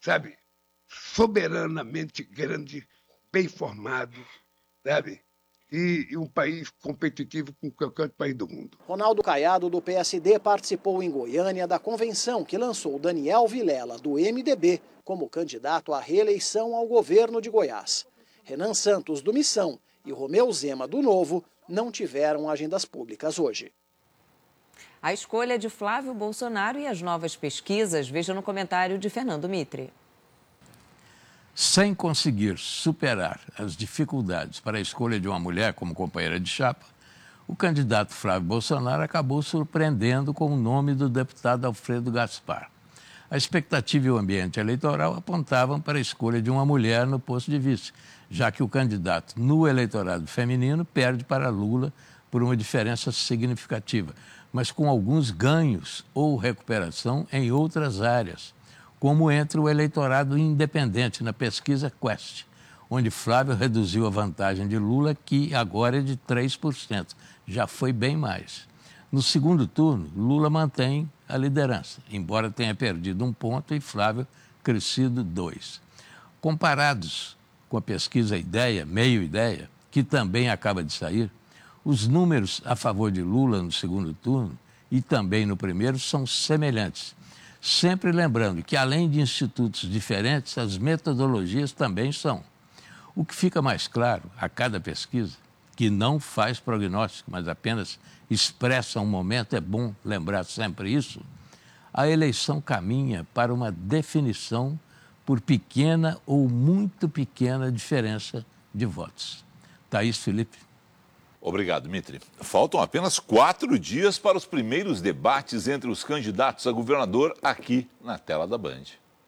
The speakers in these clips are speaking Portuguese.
sabe, soberanamente grande, bem formado, sabe? E um país competitivo com qualquer país do mundo. Ronaldo Caiado, do PSD, participou em Goiânia da convenção que lançou Daniel Vilela, do MDB, como candidato à reeleição ao governo de Goiás. Renan Santos, do Missão, e Romeu Zema, do Novo, não tiveram agendas públicas hoje. A escolha de Flávio Bolsonaro e as novas pesquisas, veja no comentário de Fernando Mitre. Sem conseguir superar as dificuldades para a escolha de uma mulher como companheira de chapa, o candidato Flávio Bolsonaro acabou surpreendendo com o nome do deputado Alfredo Gaspar. A expectativa e o ambiente eleitoral apontavam para a escolha de uma mulher no posto de vice, já que o candidato no eleitorado feminino perde para Lula por uma diferença significativa, mas com alguns ganhos ou recuperação em outras áreas, como entre o eleitorado independente na pesquisa Quest, onde Flávio reduziu a vantagem de Lula, que agora é de 3%. Já foi bem mais. No segundo turno, Lula mantém a liderança, embora tenha perdido 1 ponto e Flávio crescido 2. Comparados com a pesquisa Ideia, Meio Ideia, que também acaba de sair, os números a favor de Lula no segundo turno e também no primeiro são semelhantes. Sempre lembrando que, além de institutos diferentes, as metodologias também são. O que fica mais claro a cada pesquisa, que não faz prognóstico, mas apenas expressa um momento, é bom lembrar sempre isso, a eleição caminha para uma definição por pequena ou muito pequena diferença de votos. Thaís Felipe. Obrigado, Mitre. Faltam apenas 4 dias para os primeiros debates entre os candidatos a governador aqui na tela da Band.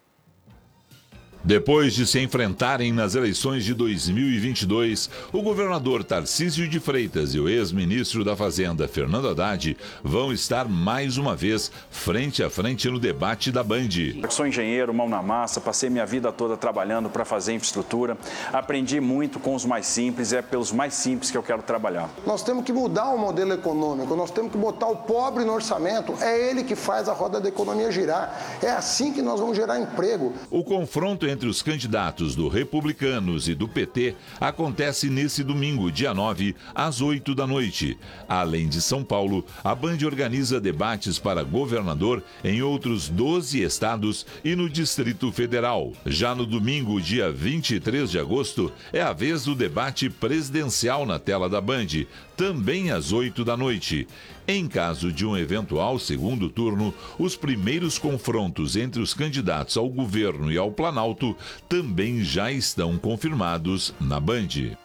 Depois de se enfrentarem nas eleições de 2022, o governador Tarcísio de Freitas e o ex-ministro da Fazenda, Fernando Haddad, vão estar mais uma vez frente a frente no debate da Band. Eu sou engenheiro, mão na massa, passei minha vida toda trabalhando para fazer infraestrutura, aprendi muito com os mais simples, é pelos mais simples que eu quero trabalhar. Nós temos que mudar o modelo econômico, nós temos que botar o pobre no orçamento, é ele que faz a roda da economia girar, é assim que nós vamos gerar emprego. O confronto entre os candidatos do Republicanos e do PT acontece nesse domingo, dia 9, às 8 da noite. Além de São Paulo, a Band organiza debates para governador em outros 12 estados e no Distrito Federal. Já no domingo, dia 23 de agosto, é a vez do debate presidencial na tela da Band, também às 8 da noite. Em caso de um eventual segundo turno, os primeiros confrontos entre os candidatos ao governo e ao Planalto também já estão confirmados na Band.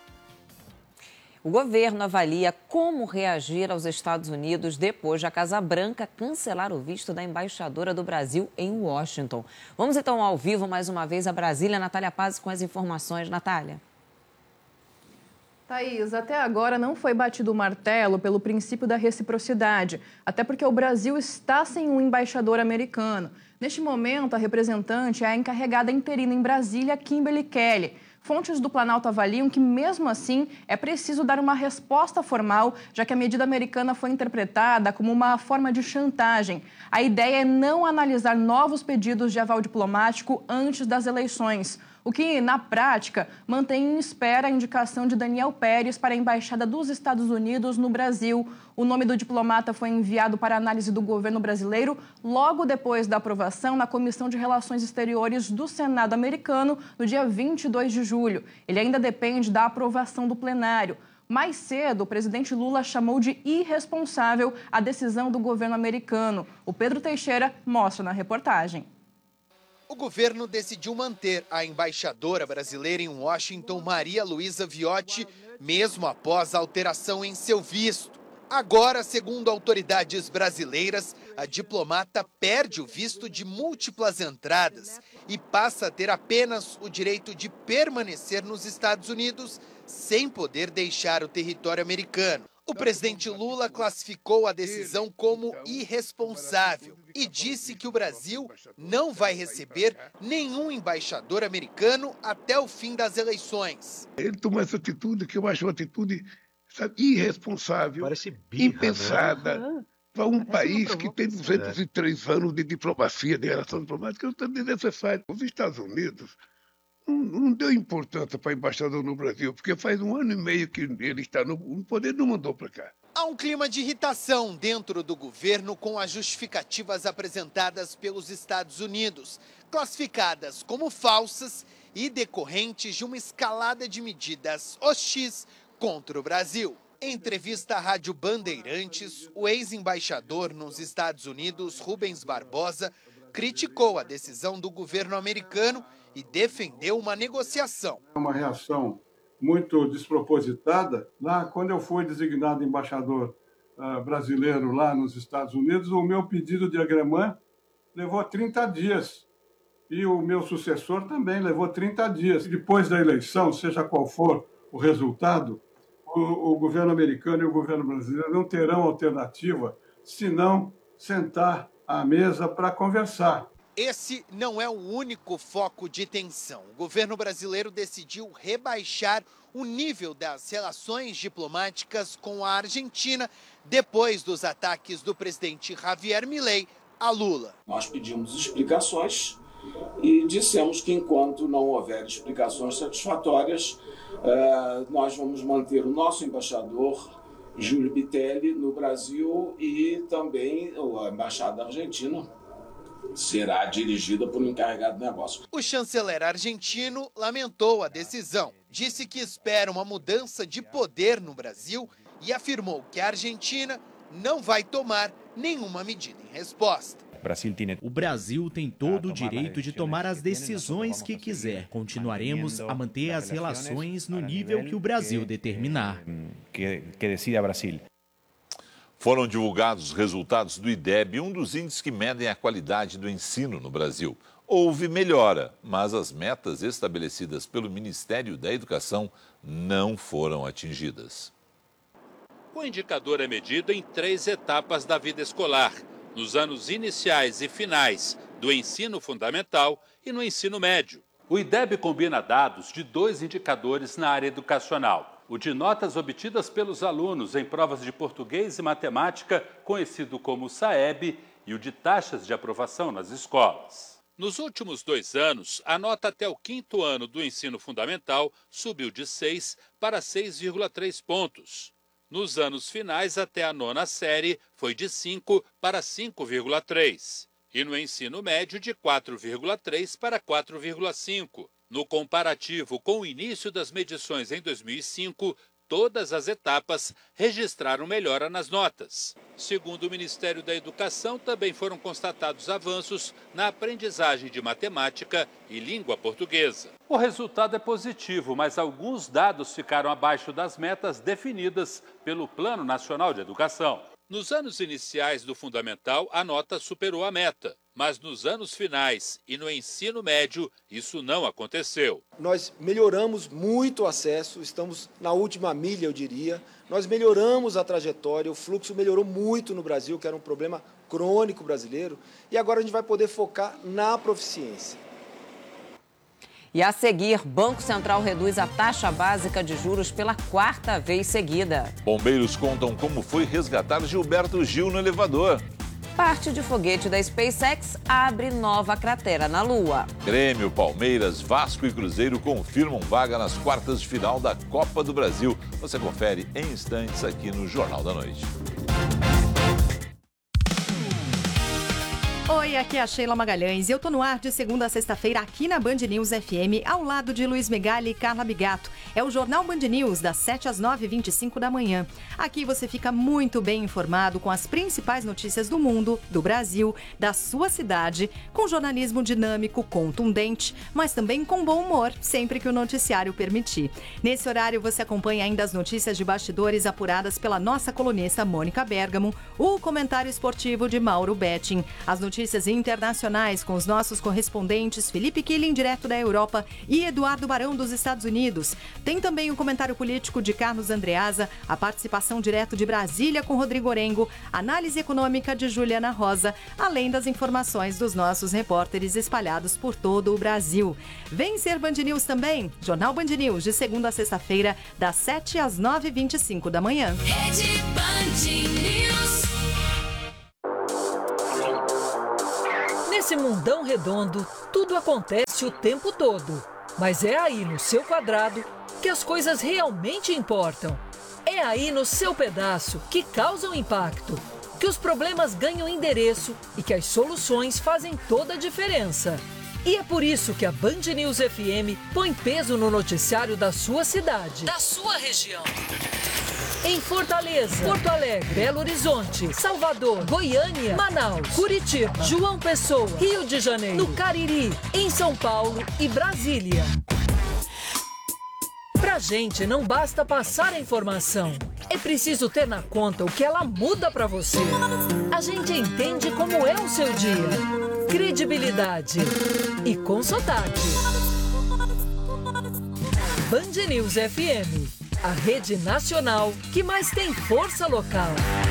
O governo avalia como reagir aos Estados Unidos depois de a Casa Branca cancelar o visto da embaixadora do Brasil em Washington. Vamos então ao vivo mais uma vez a Brasília. Natália Paz com as informações. Natália. Thaís, até agora não foi batido o martelo pelo princípio da reciprocidade, até porque o Brasil está sem um embaixador americano. Neste momento, a representante é a encarregada interina em Brasília, Kimberly Kelly. Fontes do Planalto avaliam que, mesmo assim, é preciso dar uma resposta formal, já que a medida americana foi interpretada como uma forma de chantagem. A ideia é não analisar novos pedidos de aval diplomático antes das eleições, o que, na prática, mantém em espera a indicação de Daniel Pérez para a Embaixada dos Estados Unidos no Brasil. O nome do diplomata foi enviado para análise do governo brasileiro logo depois da aprovação na Comissão de Relações Exteriores do Senado americano, no dia 22 de julho. Ele ainda depende da aprovação do plenário. Mais cedo, o presidente Lula chamou de irresponsável a decisão do governo americano. O Pedro Teixeira mostra na reportagem. O governo decidiu manter a embaixadora brasileira em Washington, Maria Luísa Viotti, mesmo após a alteração em seu visto. Agora, segundo autoridades brasileiras, a diplomata perde o visto de múltiplas entradas e passa a ter apenas o direito de permanecer nos Estados Unidos sem poder deixar o território americano. O presidente Lula classificou a decisão como irresponsável e disse que o Brasil não vai receber nenhum embaixador americano até o fim das eleições. Ele tomou essa atitude que eu acho uma atitude, sabe, irresponsável, Parece birra, impensada, né? para um país que tem 203 anos de diplomacia, de relação diplomática, é desnecessário. Os Estados Unidos não deu importância para embaixador no Brasil, porque faz 1 ano e meio que ele está no poder e não mandou para cá. Há um clima de irritação dentro do governo com as justificativas apresentadas pelos Estados Unidos, classificadas como falsas e decorrentes de uma escalada de medidas hostis contra o Brasil. Em entrevista à Rádio Bandeirantes, o ex-embaixador nos Estados Unidos, Rubens Barbosa, criticou a decisão do governo americano e defendeu uma negociação. Uma reação muito despropositada. Lá, quando eu fui designado embaixador brasileiro lá nos Estados Unidos, o meu pedido de agremã levou 30 dias. E o meu sucessor também levou 30 dias. Depois da eleição, seja qual for o resultado, o governo americano e o governo brasileiro não terão alternativa senão sentar à mesa para conversar. Esse não é o único foco de tensão. O governo brasileiro decidiu rebaixar o nível das relações diplomáticas com a Argentina depois dos ataques do presidente Javier Milei a Lula. Nós pedimos explicações e dissemos que enquanto não houver explicações satisfatórias, nós vamos manter o nosso embaixador Júlio Bitelli no Brasil e também a embaixada argentina será dirigida por um encarregado de negócio. O chanceler argentino lamentou a decisão, disse que espera uma mudança de poder no Brasil e afirmou que a Argentina não vai tomar nenhuma medida em resposta. O Brasil tem todo o direito de tomar as decisões que quiser. Continuaremos a manter as relações no nível que o Brasil determinar. Foram divulgados os resultados do IDEB, um dos índices que medem a qualidade do ensino no Brasil. Houve melhora, mas as metas estabelecidas pelo Ministério da Educação não foram atingidas. O indicador é medido em 3 etapas da vida escolar, nos anos iniciais e finais do ensino fundamental e no ensino médio. O IDEB combina dados de 2 indicadores na área educacional. O de notas obtidas pelos alunos em provas de português e matemática, conhecido como SAEB, e o de taxas de aprovação nas escolas. Nos últimos 2 anos, a nota até o 5º ano do ensino fundamental subiu de 6 para 6,3 pontos. Nos anos finais, até a 9ª série, foi de 5 para 5,3. E no ensino médio, de 4,3 para 4,5. No comparativo com o início das medições em 2005, todas as etapas registraram melhora nas notas. Segundo o Ministério da Educação, também foram constatados avanços na aprendizagem de matemática e língua portuguesa. O resultado é positivo, mas alguns dados ficaram abaixo das metas definidas pelo Plano Nacional de Educação. Nos anos iniciais do fundamental, a nota superou a meta, mas nos anos finais e no ensino médio, isso não aconteceu. Nós melhoramos muito o acesso, estamos na última milha, eu diria. Nós melhoramos a trajetória, o fluxo melhorou muito no Brasil, que era um problema crônico brasileiro, e agora a gente vai poder focar na proficiência. E a seguir, Banco Central reduz a taxa básica de juros pela 4ª vez seguida. Bombeiros contam como foi resgatar Gilberto Gil no elevador. Parte de foguete da SpaceX abre nova cratera na Lua. Grêmio, Palmeiras, Vasco e Cruzeiro confirmam vaga nas quartas de final da Copa do Brasil. Você confere em instantes aqui no Jornal da Noite. Oi, aqui é a Sheila Magalhães e eu tô no ar de segunda a sexta-feira aqui na Band News FM, ao lado de Luiz Megali e Carla Bigato. É o Jornal Band News, das 7 às 9h25 da manhã. Aqui você fica muito bem informado com as principais notícias do mundo, do Brasil, da sua cidade, com jornalismo dinâmico, contundente, mas também com bom humor, sempre que o noticiário permitir. Nesse horário você acompanha ainda as notícias de bastidores apuradas pela nossa colunista Mônica Bergamo, o comentário esportivo de Mauro Betting, as notícias internacionais com os nossos correspondentes Felipe Killing, direto da Europa, e Eduardo Barão, dos Estados Unidos. Tem também o comentário político de Carlos Andreasa, a participação direto de Brasília com Rodrigo Orengo, análise econômica de Juliana Rosa, além das informações dos nossos repórteres espalhados por todo o Brasil. Vem ser Band News também, Jornal Band News, de segunda a sexta-feira, das 7 às 9h25 da manhã. Rede Band News. Nesse mundão redondo, tudo acontece o tempo todo. Mas é aí no seu quadrado que as coisas realmente importam. É aí no seu pedaço que causam impacto, que os problemas ganham endereço e que as soluções fazem toda a diferença. E é por isso que a Band News FM põe peso no noticiário da sua cidade, da sua região. Em Fortaleza, Porto Alegre, Belo Horizonte, Salvador, Goiânia, Manaus, Curitiba, João Pessoa, Rio de Janeiro, no Cariri, em São Paulo e Brasília. Pra gente não basta passar a informação, é preciso ter na conta o que ela muda pra você. A gente entende como é o seu dia. Credibilidade e com sotaque. Band News FM, a rede nacional que mais tem força local.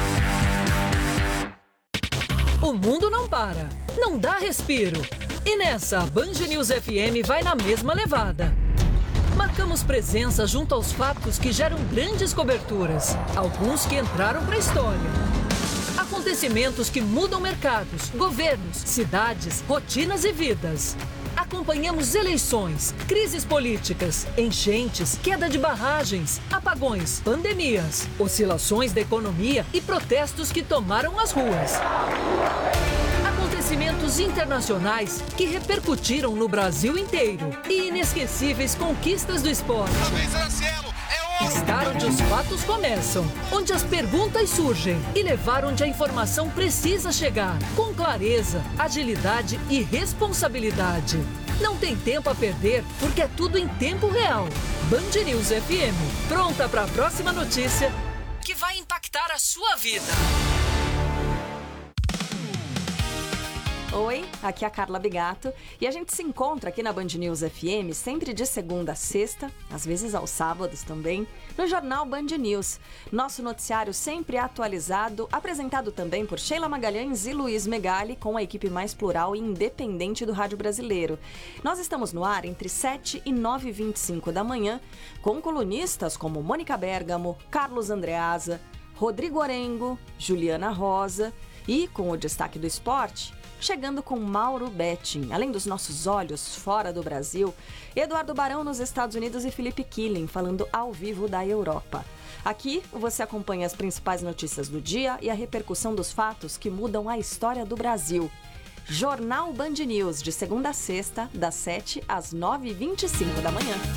O mundo não para, não dá respiro. E nessa, a Band News FM vai na mesma levada. Marcamos presença junto aos fatos que geram grandes coberturas, alguns que entraram para a história. Acontecimentos que mudam mercados, governos, cidades, rotinas e vidas. Acompanhamos eleições, crises políticas, enchentes, queda de barragens, apagões, pandemias, oscilações da economia e protestos que tomaram as ruas. Acontecimentos internacionais que repercutiram no Brasil inteiro e inesquecíveis conquistas do esporte. Estar onde os fatos começam, onde as perguntas surgem e levar onde a informação precisa chegar, com clareza, agilidade e responsabilidade. Não tem tempo a perder, porque é tudo em tempo real. Band News FM, pronta para a próxima notícia que vai impactar a sua vida. Oi, aqui é a Carla Bigato e a gente se encontra aqui na Band News FM sempre de segunda a sexta, às vezes aos sábados também, no jornal Band News. Nosso noticiário sempre atualizado, apresentado também por Sheila Magalhães e Luiz Megali, com a equipe mais plural e independente do rádio brasileiro. Nós estamos no ar entre 7 e 9h25 da manhã, com colunistas como Mônica Bergamo, Carlos Andreasa, Rodrigo Orengo, Juliana Rosa e, com o destaque do esporte, chegando com Mauro Betting, além dos nossos olhos fora do Brasil, Eduardo Barão nos Estados Unidos e Felipe Killing falando ao vivo da Europa. Aqui você acompanha as principais notícias do dia e a repercussão dos fatos que mudam a história do Brasil. Jornal Band News, de segunda a sexta, das 7 às 9h25 da manhã.